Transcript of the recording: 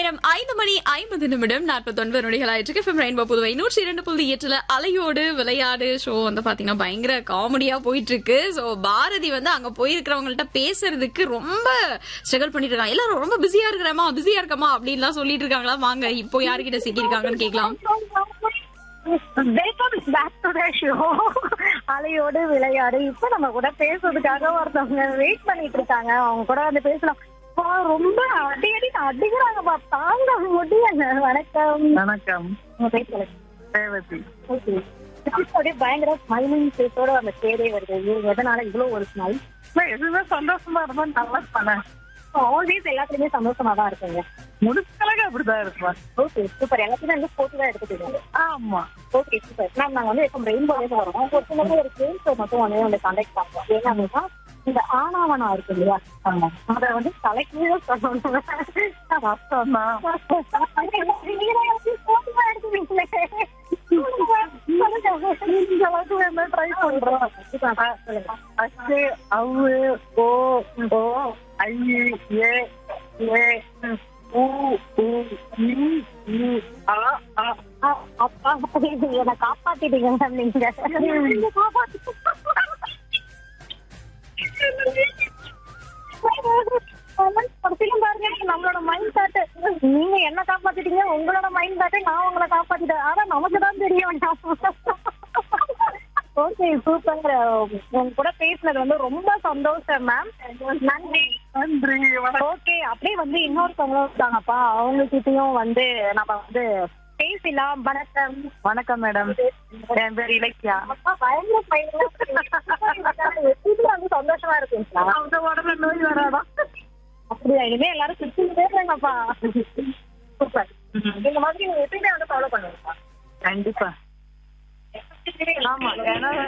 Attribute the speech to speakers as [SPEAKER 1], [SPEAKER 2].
[SPEAKER 1] நேரம் 5:50 49 நொடிகள் ஆயிட்டு FM ரெயின்போ புதுவை 102.8 அலையோடு விளையாடு ஷோ வந்து பாத்தீங்கன்னா பயங்கர காமெடியா போயிட்டு இருக்கு. சோ பாரதி வந்து அங்க போயிருக்கிறவங்கள்ட்ட பேசுறதுக்கு ரொம்ப ஸ்ட்ரகிள் பண்ணிட்டு இருக்காங்க. எல்லாரும் ரொம்ப பிஸியா இருக்கமா அப்படின்லாம் சொல்லிட்டு இருக்காங்களா? வாங்க இப்போ யாருக்கிட்ட சிக்கிருக்காங்கன்னு கேட்கலாம்.
[SPEAKER 2] அலையோடு விளையாடு. இப்ப நம்ம கூட பேசுறதுக்காக ஒருத்தவங்க வெயிட் பண்ணிட்டு இருக்காங்க. அவங்க கூட வந்து பேசலாம். ரொம்ப அடிக்கிறாங்கப்பா, தாங்க முடியல. வணக்கம்.
[SPEAKER 3] வணக்கம்.
[SPEAKER 2] உங்க பேர் சொல்லுங்க.
[SPEAKER 3] ரேவதி.
[SPEAKER 2] ஓகே. அப்படியே பயங்கர ஸ்மைலிங் ஃபேஸோட அந்த பேரே வருது. எதனால இவ்வளவு ஒரு ஸ்மைல்?
[SPEAKER 3] எதுவுமே சந்தோஷமா இருந்தா நல்லா பண்ணேன்.
[SPEAKER 2] ஆல்வேஸ் எல்லாத்துலயுமே சந்தோஷமா தான் இருக்குங்க.
[SPEAKER 3] முடிச்சளவுக்கு அப்படிதான் இருப்பேன்.
[SPEAKER 2] Okay super. எல்லாத்தையுமே வந்து ஸ்போர்ட்ஸ் தான் எடுத்துக்கீங்க.
[SPEAKER 3] ஆமா.
[SPEAKER 2] Okay super. மேம் நாங்க வந்து இப்போ ரெயின்போல வரோம். ஒரு சின்ன ஒரு கேம் ஷோ மட்டும் வந்து கண்டக்ட் பண்றோம். என்ன அப்படின்னா இந்த ஆனாவனா இருக்கு இல்லையா, அதை வந்து தலைக்கீழ சொல்லணும்.
[SPEAKER 3] ட்ரை பண்றோம். அச்சு அவு ஓ ஓ ஐ ஏ ஏ ஊ ஊ இ இ ஆ ஆ.
[SPEAKER 2] அப்பா என்ன காப்பாத்திட்டீங்க மேம். நீங்க நம்மளோட மைண்ட் தாட், நீங்க என்ன காப்பாத்திட்டீங்க, உங்களோட மைண்ட் தாட்டை நான் உங்களை காப்பாத்திட்டேன். ஆனா நமக்கு தான் தெரியும். Okay super. உங்க கூட பேசுனது வந்து ரொம்ப சந்தோஷம் மேம். நன்றி.
[SPEAKER 3] நன்றி.
[SPEAKER 2] ஓகே அப்படியே வந்து இன்னொருத்தவங்களும் இருக்காங்கப்பா, அவங்க கிட்டயும் வந்து நம்ம வந்து பேசலாம். வணக்கம்.
[SPEAKER 3] வணக்கம் மேடம். என் பேர் இலக்கியா.
[SPEAKER 2] பயங்கர வந்து சந்தோஷமா இருக்குங்களா?
[SPEAKER 3] அவங்க உடம்புல நோய் வராதான்.
[SPEAKER 2] அப்படியா? இனிமே எல்லாரும் சுத்தி பேசுறாங்கப்பா. சூப்பர். இந்த மாதிரி நீங்க எப்பயுமே வந்து ஃபாலோ பண்ணுவீங்களா?
[SPEAKER 3] கண்டிப்பா. ஆமா. ஏன்னா